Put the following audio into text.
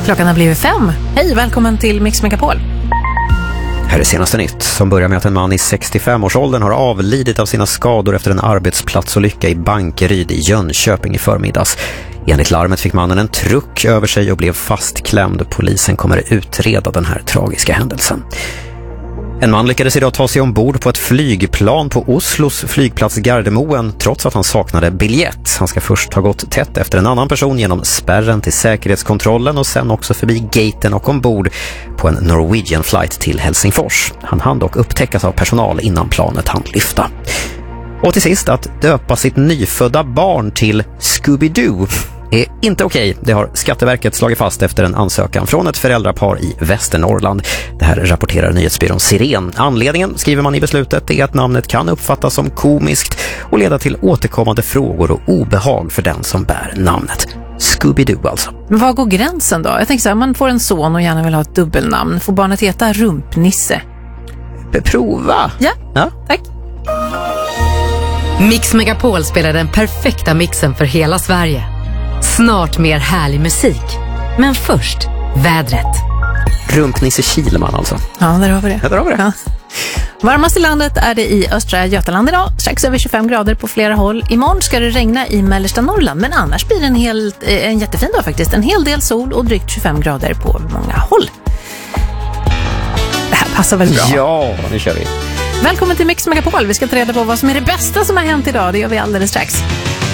Klockan har blivit 5. Hej, välkommen till Mix Megapol. Här är senaste nytt som börjar med att en man i 65-årsåldern har avlidit av sina skador efter en arbetsplatsolycka i Bankeryd i Jönköping i förmiddags. Enligt larmet fick mannen en truck över sig och blev fastklämd. Polisen kommer utreda den här tragiska händelsen. En man lyckades idag ta sig ombord på ett flygplan på Oslos flygplats Gardermoen trots att han saknade biljett. Han ska först ha gått tätt efter en annan person genom spärren till säkerhetskontrollen och sen också förbi gaten och ombord på en Norwegian flight till Helsingfors. Han hann dock upptäckas av personal innan planet hann lyfta. Och till sist, att döpa sitt nyfödda barn till Scooby-Doo är inte okej. Det har Skatteverket slagit fast efter en ansökan från ett föräldrapar i Västernorrland. Det här rapporterar nyhetsbyrån Siren. Anledningen, skriver man i beslutet, är att namnet kan uppfattas som komiskt och leda till återkommande frågor och obehag för den som bär namnet. Scooby-Doo alltså. Men vad går gränsen då? Jag tänker så här, man får en son och gärna vill ha ett dubbelnamn. Får barnet heta Rumpnisse? Prova! Ja, tack. Mix Megapol spelar den perfekta mixen för hela Sverige. Snart mer härlig musik. Men först, vädret. Rumpnisse Kilman alltså. Ja, där har vi det. Ja, där har vi det. Ja. Varmast i landet är det i östra Götaland idag. Strax över 25 grader på flera håll. Imorgon ska det regna i mellersta Norrland. Men annars blir det en jättefin dag faktiskt. En hel del sol och drygt 25 grader på många håll. Det här passar väl bra? Ja, nu kör vi. Välkommen till Mix Megapol. Vi ska ta reda på vad som är det bästa som har hänt idag. Det gör vi alldeles strax.